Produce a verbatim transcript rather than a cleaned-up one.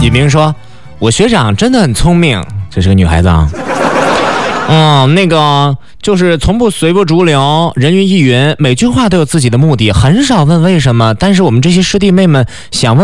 尹明说，我学长真的很聪明，这是个女孩子啊。嗯，那个就是从不随波逐流，人云亦云，每句话都有自己的目的，很少问为什么。但是我们这些师弟妹们想问